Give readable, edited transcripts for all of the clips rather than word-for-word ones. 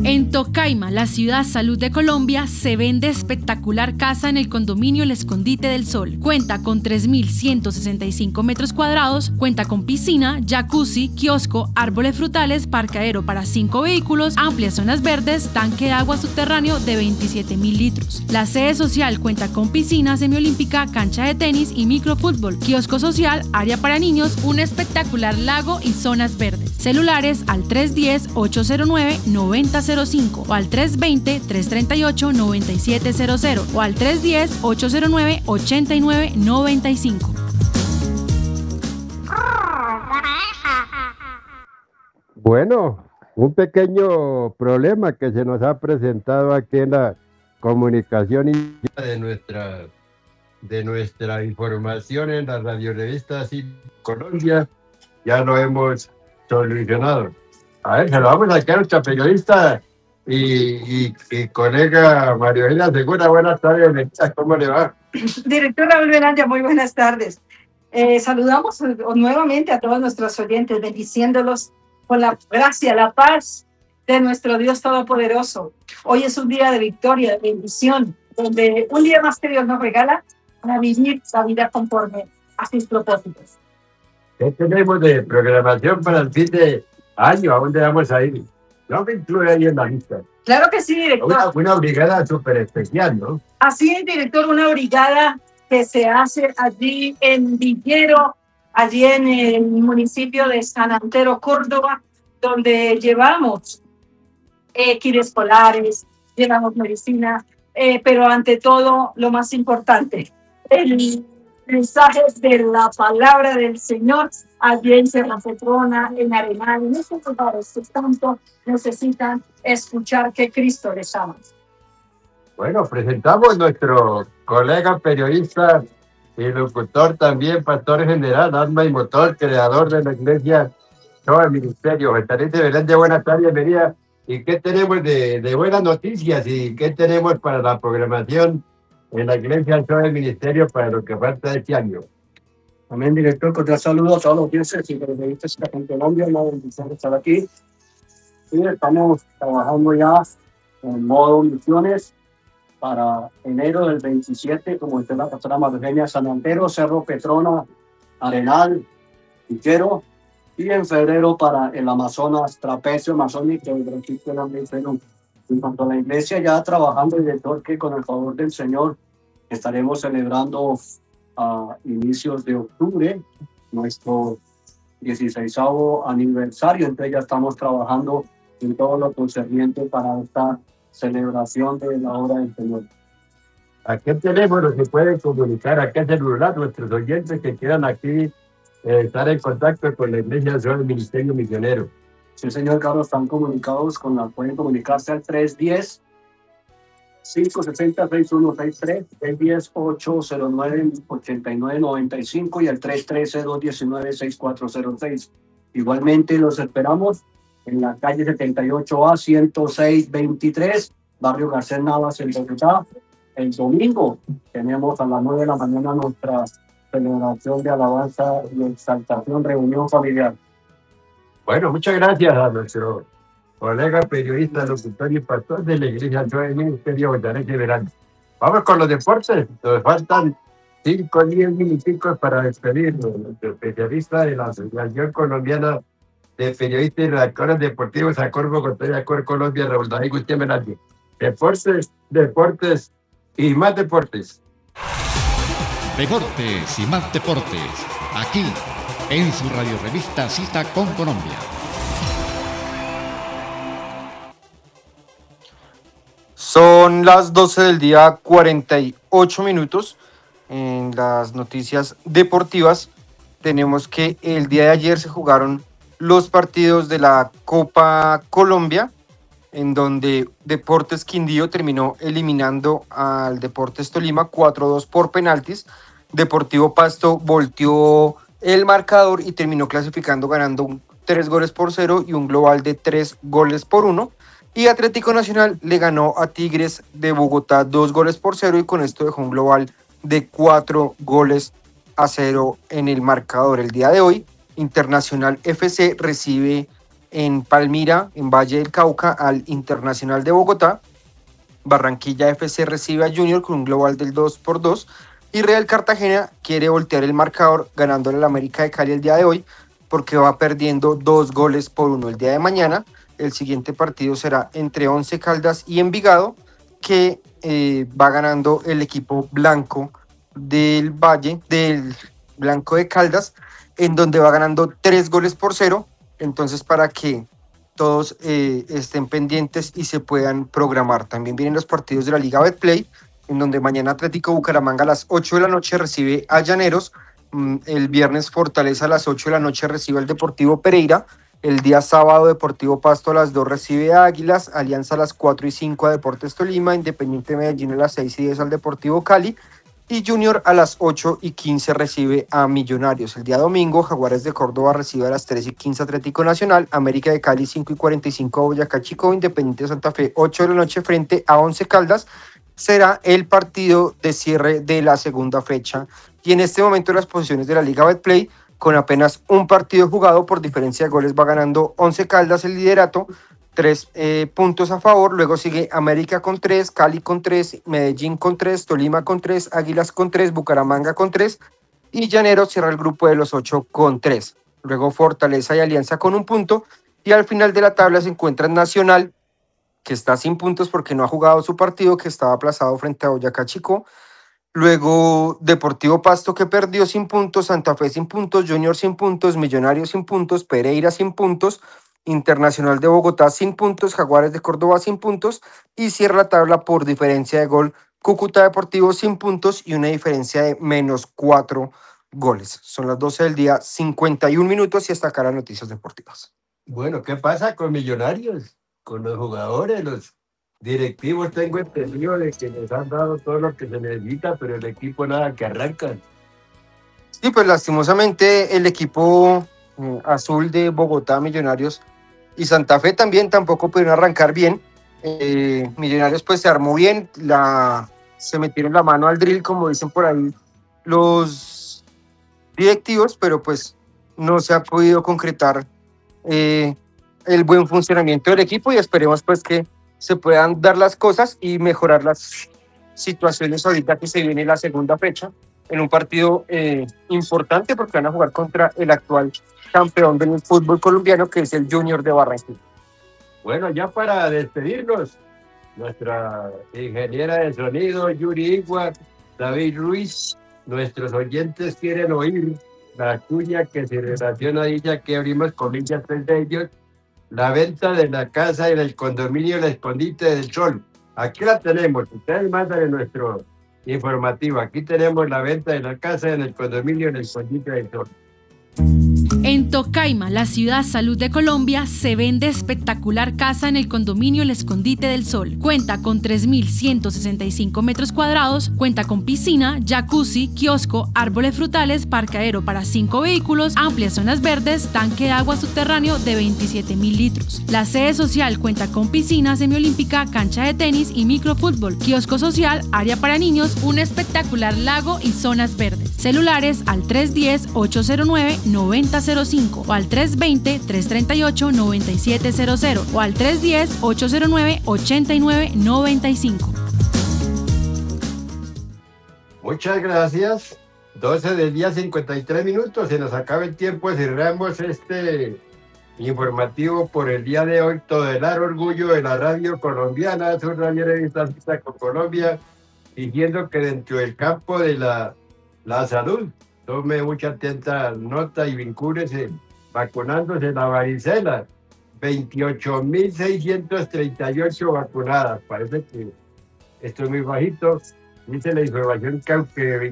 En Tocaima, la ciudad salud de Colombia, se vende espectacular casa en el condominio El Escondite del Sol. Cuenta con 3.165 metros cuadrados, cuenta con piscina, jacuzzi, kiosco, árboles frutales, parqueadero para 5 vehículos, amplias zonas verdes, tanque de agua subterráneo de 27.000 litros. La sede social cuenta con piscina semiolímpica, cancha de tenis y microfútbol, kiosco social, área para niños, un espectacular lago y zonas verdes. Celulares al 310-809-9005 o al 320-338-9700 o al 310-809-8995. Bueno, un pequeño problema que se nos ha presentado aquí en la comunicación de nuestra información en la radiorevista Así Colombia, ya lo hemos solucionado. A ver, se lo vamos a quedar a nuestra periodista y colega María Eugenia Segura. Buenas tardes, ¿cómo le va? Director Raúl Velandia, muy buenas tardes. Saludamos nuevamente a todos nuestros oyentes, bendiciéndolos con la gracia, la paz de nuestro Dios Todopoderoso. Hoy es un día de victoria, de bendición, donde un día más que Dios nos regala para vivir la vida conforme a sus propósitos. ¿Qué tenemos de programación para el fin de año? ¿A dónde vamos a ir? ¿No me incluye ahí en la lista? Claro que sí, director. Una brigada súper especial, ¿no? Así es, director, una brigada que se hace allí en Villero, allí en el municipio de San Antero, Córdoba, donde llevamos kits escolares, llevamos medicina, pero ante todo, lo más importante, el mensaje de la palabra del Señor allí en Sierra Petrona, en Arenal, en esos lugares que tanto necesitan escuchar que Cristo les ama. Bueno, presentamos nuestro colega periodista y locutor también, pastor general, alma y motor, creador de la iglesia, todo el ministerio, Betanite Velandia. Buenas tardes, bienvenida. ¿Y qué tenemos de buenas noticias y qué tenemos para la programación en la iglesia, todo el ministerio para lo que falta de este año? Amén, director. Cordial saludo a todos los dioses y periodistas que en Colombia. Una bendición estar aquí. Sí, estamos trabajando ya en modo misiones para enero del 27, como dice la pastora María Eugenia, San Antero, Cerro Petrona, Arenal, Villero, y en febrero para el Amazonas, Trapecio Amazónico, el registro de la Perú. En cuanto a la iglesia, ya trabajando, director, que con el favor del Señor estaremos celebrando a inicios de octubre nuestro 16º aniversario. Entonces ya estamos trabajando en todo lo concerniente para esta celebración de la obra del Señor. ¿A qué teléfono se pueden comunicar? ¿A qué celular? Nuestros oyentes que quieran aquí estar en contacto con la iglesia del Ministerio Misionero. Sí, señor Carlos, están comunicados pueden comunicarse al 310-560-6163, 310-809-8995 y al 313-219-6406. Igualmente los esperamos en la calle 78A 106-23, barrio Garcés Navas, en Bogotá. El domingo tenemos a las 9 de la mañana nuestra celebración de alabanza y exaltación, reunión familiar. Bueno, muchas gracias a nuestro colega periodista, locutor y pastor de la iglesia del Ministerio Betanite Velandia. Vamos con los deportes. Nos faltan 5 o 10 minuticos para despedirnos. Nuestro especialista de la Asociación Colombiana de Periodistas y Redactores Deportivos, Acor Bogotá y Acor Colombia, Raúl David Gutiérrez Velandia. Deportes y más deportes. Deportes y más deportes, aquí en su radiorevista Cita con Colombia. Son las 12 del día, 48 minutos. En las noticias deportivas tenemos que el día de ayer se jugaron los partidos de la Copa Colombia, en donde Deportes Quindío terminó eliminando al Deportes Tolima 4-2 por penaltis. Deportivo Pasto volteó el marcador y terminó clasificando ganando 3-0 y un global de 3-1. Y Atlético Nacional le ganó a Tigres de Bogotá 2-0 y con esto dejó un global de 4-0 en el marcador. El día de hoy, Internacional FC recibe en Palmira, en Valle del Cauca, al Internacional de Bogotá. Barranquilla FC recibe a Junior con un global del 2-2. Y Real Cartagena quiere voltear el marcador ganándole al América de Cali el día de hoy, porque va perdiendo 2-1 el día de mañana. El siguiente partido será entre Once Caldas y Envigado, que va ganando el equipo blanco del Valle, del Blanco de Caldas, en donde va ganando 3-0. Entonces, para que todos estén pendientes y se puedan programar. También vienen los partidos de la Liga Betplay, en donde mañana Atlético Bucaramanga a las 8 de la noche recibe a Llaneros. El viernes Fortaleza a las 8 de la noche recibe al Deportivo Pereira. El día sábado Deportivo Pasto a las 2 recibe a Águilas. Alianza a las 4 y 5 a Deportes Tolima. Independiente Medellín a las 6 y 10 al Deportivo Cali. Y Junior a las 8 y 15 recibe a Millonarios. El día domingo, Jaguares de Córdoba recibe a las 3 y 15 Atlético Nacional, América de Cali 5 y 45 Boyacá Chico, Independiente de Santa Fe 8 de la noche frente a Once Caldas. Será el partido de cierre de la segunda fecha. Y en este momento las posiciones de la Liga Betplay, con apenas un partido jugado por diferencia de goles, va ganando Once Caldas el liderato, 3 puntos a favor. Luego sigue América con 3, Cali con 3, Medellín con 3, Tolima con 3, Águilas con 3, Bucaramanga con 3 y Llaneros cierra el grupo de los 8 con 3. Luego Fortaleza y Alianza con 1 punto y al final de la tabla se encuentra Nacional, que está sin puntos porque no ha jugado su partido, que estaba aplazado frente a Boyacá Chico. Luego Deportivo Pasto, que perdió sin puntos, Santa Fe sin puntos, Junior sin puntos, Millonarios sin puntos, Pereira sin puntos, Internacional de Bogotá sin puntos, Jaguares de Córdoba sin puntos y cierra la tabla por diferencia de gol Cúcuta Deportivo sin puntos y una diferencia de -4 goles. Son las 12 del día, 51 minutos y hasta acá las noticias deportivas. Bueno, ¿qué pasa con Millonarios? Con los jugadores, los directivos, tengo entendido de que les han dado todo lo que se necesita, pero el equipo nada que arranca. Sí, pues lastimosamente el equipo azul de Bogotá, Millonarios y Santa Fe también tampoco pudieron arrancar bien. Millonarios pues se armó bien, se metieron la mano al drill, como dicen por ahí los directivos, pero pues no se ha podido concretar el buen funcionamiento del equipo y esperemos pues que se puedan dar las cosas y mejorar las situaciones ahorita que se viene la segunda fecha en un partido importante porque van a jugar contra el actual campeón del fútbol colombiano, que es el Junior de Barranquilla. Bueno, ya para despedirnos, nuestra ingeniera de sonido, Yuri Igua, David Ruiz, nuestros oyentes quieren oír la cuña que se relaciona a ella, que abrimos comillas de ellos, la venta de la casa en el condominio El Escondite del Sol. Aquí la tenemos, ustedes mandan en nuestro informativo, aquí tenemos la venta de la casa en el condominio El Escondite del Sol. En Tocaima, la ciudad salud de Colombia, se vende espectacular casa en el condominio El Escondite del Sol. Cuenta con 3.165 metros cuadrados, cuenta con piscina, jacuzzi, kiosco, árboles frutales, parqueadero para 5 vehículos, amplias zonas verdes, tanque de agua subterráneo de 27.000 litros. La sede social cuenta con piscina semiolímpica, cancha de tenis y microfútbol, kiosco social, área para niños, un espectacular lago y zonas verdes. Celulares al 310-809-9005 o al 320-338-9700 o al 310-809-8995. Muchas gracias. 12 del día, 53 minutos. Se nos acaba el tiempo. Cerramos este informativo por el día de hoy. Todo el orgullo de la radio colombiana, su radio revista con Colombia, diciendo que dentro del campo de la salud, tome mucha atenta nota y vincúlese vacunándose la varicela. 28.638 vacunadas. Parece que esto es muy bajito. Dice la información que aunque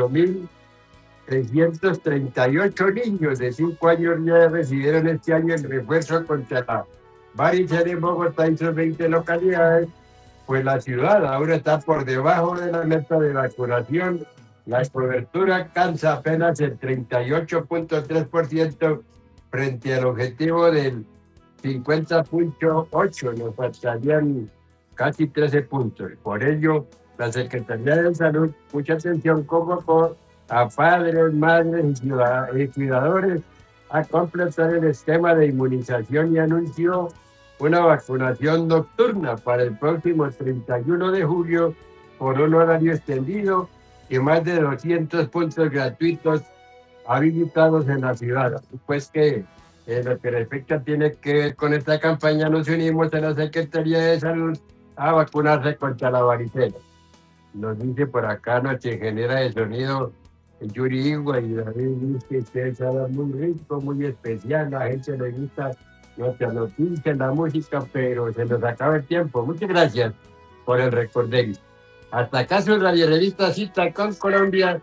28.338 niños de 5 años ya recibieron este año el refuerzo contra la varicela en Bogotá y sus 20 localidades, pues la ciudad ahora está por debajo de la meta de vacunación. La cobertura alcanza apenas el 38.3% frente al objetivo del 50.8%. Nos faltarían casi 13 puntos. Por ello, la Secretaría de Salud, mucha atención, convocó a padres, madres y cuidadores a completar el esquema de inmunización y anunció una vacunación nocturna para el próximo 31 de julio por un horario extendido y más de 200 puntos gratuitos habilitados en la ciudad. Pues que en lo que respecta tiene que ver con esta campaña, nos unimos a la Secretaría de Salud a vacunarse contra la varicela. Nos dice por acá nuestra ingeniera de sonido, Yuri Igua, y David dice que ustedes hablan muy rico, muy especial, la gente le gusta nuestra noticia, la música, pero se nos acaba el tiempo. Muchas gracias por el recordeo. Hasta acá su radio revista Cita con Colombia,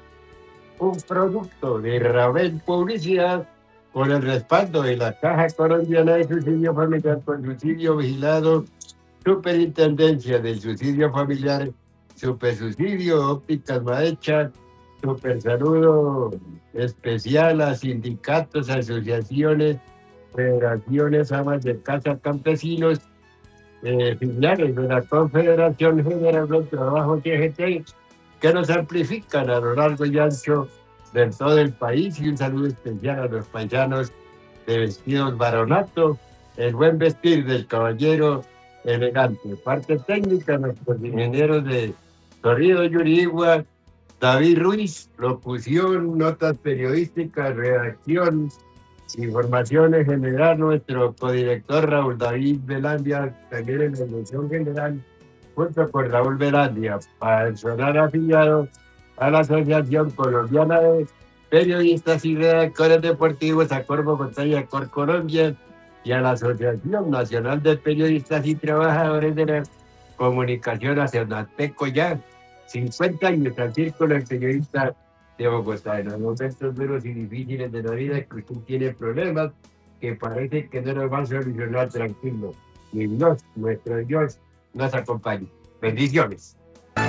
un producto de Ravel Publicidad con el respaldo de la Caja Colombiana de Subsidio Familiar con Subsidio Vigilado, Superintendencia del Subsidio Familiar, Super Subsidio, Ópticas Maecha, super saludo especial a sindicatos, asociaciones, federaciones, amas de casa, campesinos, filiales de la Confederación General del Trabajo TGT, que nos amplifican a lo largo y ancho de todo el país, y un saludo especial a los paisanos de vestidos baronato, el buen vestir del caballero elegante. Parte técnica, nuestros ingenieros de Torrido, Yurigua, David Ruiz, locución, notas periodísticas, redacción, información en general, nuestro codirector Raúl David Velandia, también en la dirección general, junto con Raúl Velandia, personal afiliado a la Asociación Colombiana de Periodistas y Redactores Deportivos, Acor Bogotá y Acor Colombia, y a la Asociación Nacional de Periodistas y Trabajadores de la Comunicación Acernateco, ya 50 años al Círculo del Periodista de Bogotá. En los momentos duros y difíciles de la vida, que usted tiene problemas que parece que no nos van a solucionar, tranquilo. Y Dios, nuestro Dios, nos acompañe. Bendiciones.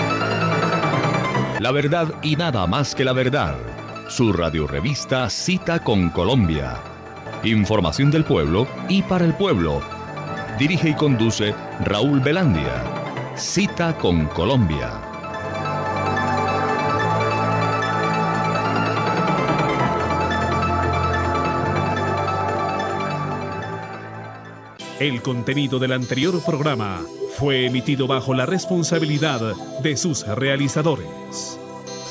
La verdad y nada más que la verdad. Su radiorevista Cita con Colombia. Información del pueblo y para el pueblo. Dirige y conduce Raúl Velandia. Cita con Colombia. El contenido del anterior programa fue emitido bajo la responsabilidad de sus realizadores.